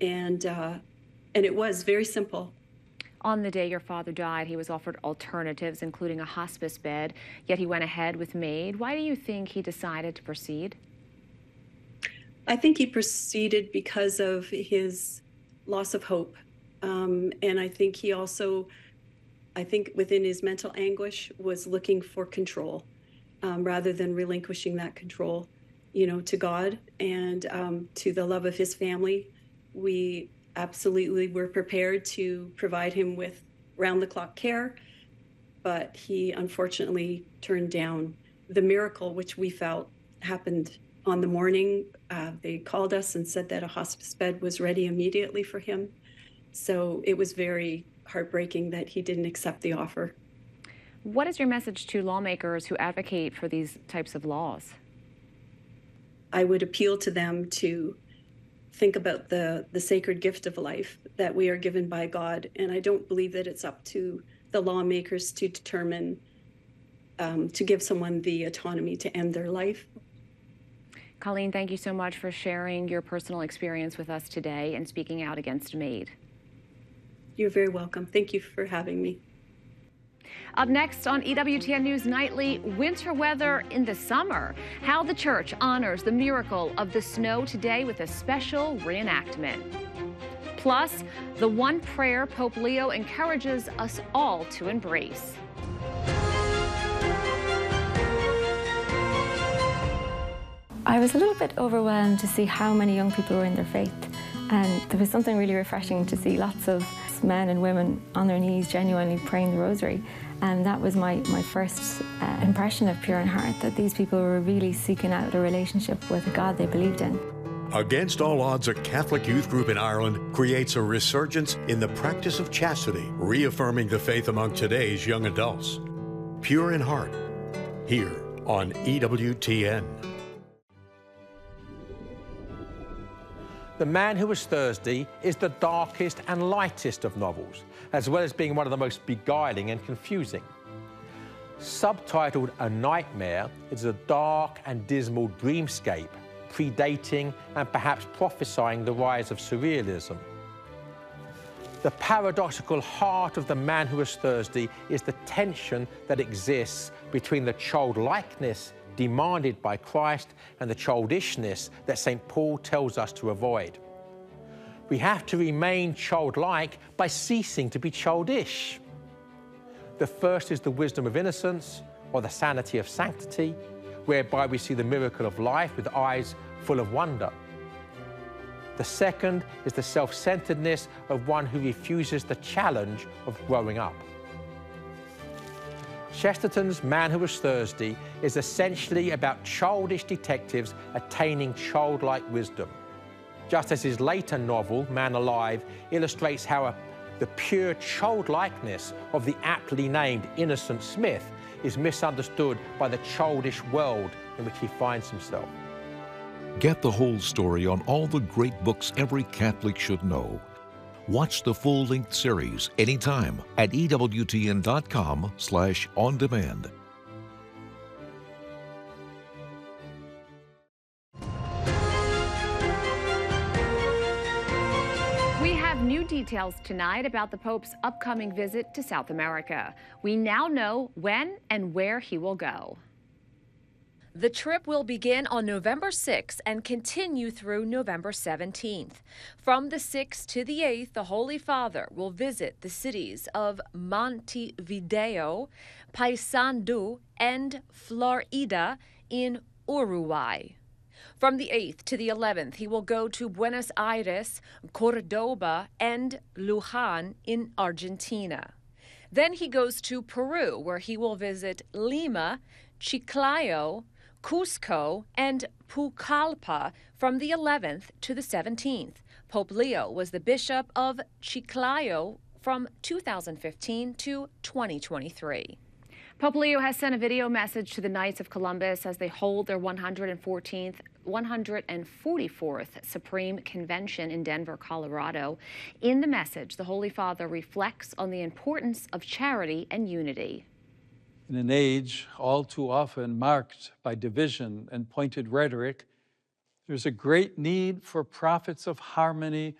And it was very simple. On the day your father died, he was offered alternatives, including a hospice bed, yet he went ahead with MAID. Why do you think he decided to proceed? I think he proceeded because of his loss of hope. And I think he also, within his mental anguish, was looking for control rather than relinquishing that control, to God and to the love of his family. We absolutely were prepared to provide him with round-the-clock care, but he unfortunately turned down the miracle, which we felt happened on the morning. They called us and said that a hospice bed was ready immediately for him. So it was very heartbreaking that he didn't accept the offer. What is your message to lawmakers who advocate for these types of laws? I would appeal to them to think about the sacred gift of life that we are given by God. And I don't believe that it's up to the lawmakers to determine, to give someone the autonomy to end their life. Colleen, thank you so much for sharing your personal experience with us today and speaking out against MAID. You're very welcome. Thank you for having me. Up next on EWTN News Nightly, winter weather in the summer. How the church honors the miracle of the snow today with a special reenactment. Plus, the one prayer Pope Leo encourages us all to embrace. I was a little bit overwhelmed to see how many young people were in their faith. And there was something really refreshing to see lots of men and women on their knees genuinely praying the rosary. And that was my first impression of Pure in Heart, that these people were really seeking out a relationship with a God they believed in. Against All Odds, a Catholic youth group in Ireland creates a resurgence in the practice of chastity, reaffirming the faith among today's young adults. Pure in Heart, here on EWTN. The Man Who Was Thursday is the darkest and lightest of novels, as well as being one of the most beguiling and confusing. Subtitled A Nightmare, it is a dark and dismal dreamscape, predating and perhaps prophesying the rise of surrealism. The paradoxical heart of The Man Who Was Thursday is the tension that exists between the childlikeness demanded by Christ and the childishness that St. Paul tells us to avoid. We have to remain childlike by ceasing to be childish. The first is the wisdom of innocence, or the sanity of sanctity, whereby we see the miracle of life with eyes full of wonder. The second is the self-centeredness of one who refuses the challenge of growing up. Chesterton's Man Who Was Thursday is essentially about childish detectives attaining childlike wisdom, just as his later novel, Man Alive, illustrates how the pure childlikeness of the aptly named Innocent Smith is misunderstood by the childish world in which he finds himself. Get the whole story on all the great books every Catholic should know. Watch the full-length series anytime at EWTN.com/on-demand. We have new details tonight about the Pope's upcoming visit to South America. We now know when and where he will go. The trip will begin on November 6th and continue through November 17th. From the 6th to the 8th, the Holy Father will visit the cities of Montevideo, Paysandú, and Florida in Uruguay. From the 8th to the 11th, he will go to Buenos Aires, Cordoba, and Luján in Argentina. Then he goes to Peru, where he will visit Lima, Chiclayo, Cusco, and Pucallpa from the 11th to the 17th. Pope Leo was the Bishop of Chiclayo from 2015 to 2023. Pope Leo has sent a video message to the Knights of Columbus as they hold their 144th Supreme Convention in Denver, Colorado. In the message, the Holy Father reflects on the importance of charity and unity. In an age all too often marked by division and pointed rhetoric, there's a great need for prophets of harmony